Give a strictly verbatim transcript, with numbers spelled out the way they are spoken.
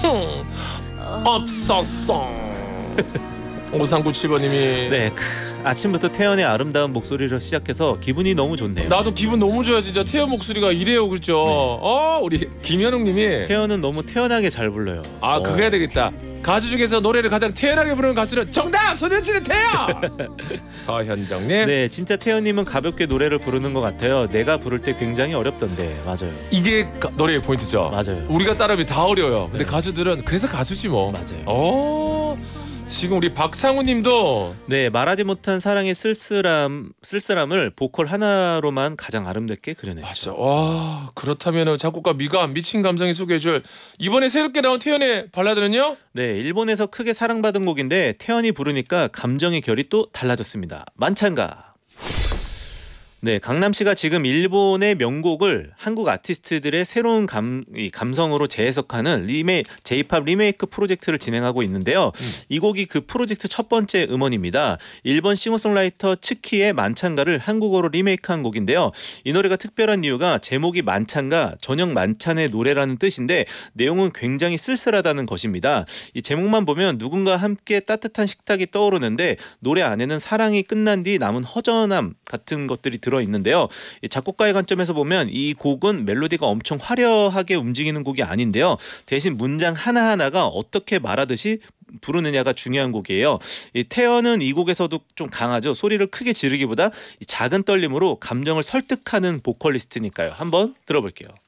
없었어. 오삼구칠 번님이 네, 크, 아침부터 태연의 아름다운 목소리로 시작해서 기분이 너무 좋네요. 나도 기분 너무 좋아. 진짜 태연 목소리가 이래요, 그렇죠? 네. 어, 우리 김현웅님이 태연은 너무 태연하게 잘 불러요. 아, 어. 그거 해야 되겠다. 가수 중에서 노래를 가장 태연하게 부르는 가수는 정답! 소년치는 태연! 서현정님. 네, 진짜 태연님은 가볍게 노래를 부르는 것 같아요. 내가 부를 때 굉장히 어렵던데. 맞아요. 이게 가, 노래의 포인트죠. 맞아요. 우리가 따라하면 다 어려워요. 근데 네. 가수들은 그래서 가수지 뭐. 맞아요. 어, 지금 우리 박상우님도 네, 말하지 못한 사랑의 쓸쓸함 쓸쓸함을 보컬 하나로만 가장 아름답게 그려냈죠. 맞아. 와, 그렇다면 작곡가 미가 미친 감성이 소개해줄 이번에 새롭게 나온 태연의 발라드는요? 네, 일본에서 크게 사랑받은 곡인데 태연이 부르니까 감정의 결이 또 달라졌습니다. 만찬가. 네, 강남 씨가 지금 일본의 명곡을 한국 아티스트들의 새로운 감, 이 감성으로 재해석하는 리메, 제이팝 리메이크 프로젝트를 진행하고 있는데요. 음. 이 곡이 그 프로젝트 첫 번째 음원입니다. 일본 싱어송라이터 츠키의 만찬가를 한국어로 리메이크한 곡인데요. 이 노래가 특별한 이유가 제목이 만찬가, 저녁 만찬의 노래라는 뜻인데 내용은 굉장히 쓸쓸하다는 것입니다. 이 제목만 보면 누군가 함께 따뜻한 식탁이 떠오르는데 노래 안에는 사랑이 끝난 뒤 남은 허전함 같은 것들이 들어 있는데요. 작곡가의 관점에서 보면 이 곡은 멜로디가 엄청 화려하게 움직이는 곡이 아닌데요. 대신 문장 하나하나가 어떻게 말하듯이 부르느냐가 중요한 곡이에요. 이 태연은 이 곡에서도 좀 강하죠. 소리를 크게 지르기보다 이 작은 떨림으로 감정을 설득하는 보컬리스트니까요. 한번 들어볼게요.